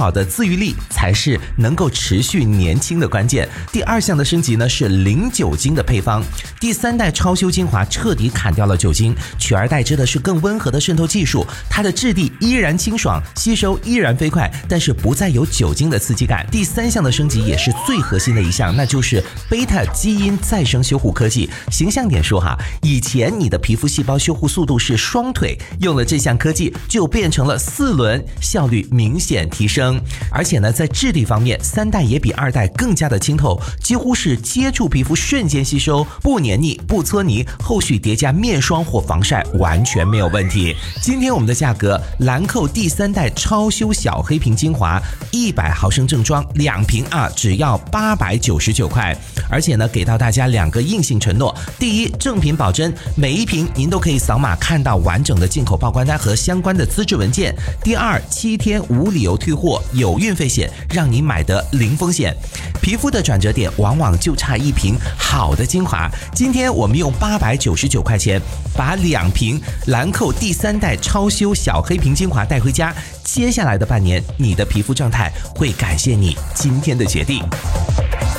好的自愈力才是能够持续年轻的关键。第二项的升级呢是零酒精的配方。第3代超修精华彻底砍掉了酒精，取而代之的是更温和的渗透技术，它的质地依然清爽，吸收依然飞快，但是不再有酒精的刺激感。第3项的升级也是最核心的一项，那就是贝塔基因再生修护科技。形象点说哈，以前你的皮肤细胞修护速度是双腿，用了这项科技就变成了4轮，效率明显提升。而且呢，在质地方面，3代也比2代更加的清透，几乎是接触皮肤瞬间吸收，不黏腻不搓泥，后续叠加面霜或防晒完全没有问题。今天我们的价格，兰蔻第3代超修小黑瓶精华100毫升正装2瓶只要899块。而且呢，给到大家2个硬性承诺：第一，正品保真，每一瓶您都可以扫码看到完整的进口报关单和相关的资质文件；第二，7天无理由退货，有运费险，让你买得零风险。皮肤的转折点往往就差一瓶好的精华，今天我们用899块钱把2瓶兰蔻第3代超修小黑瓶精华带回家，接下来的半年，你的皮肤状态会感谢你今天的决定。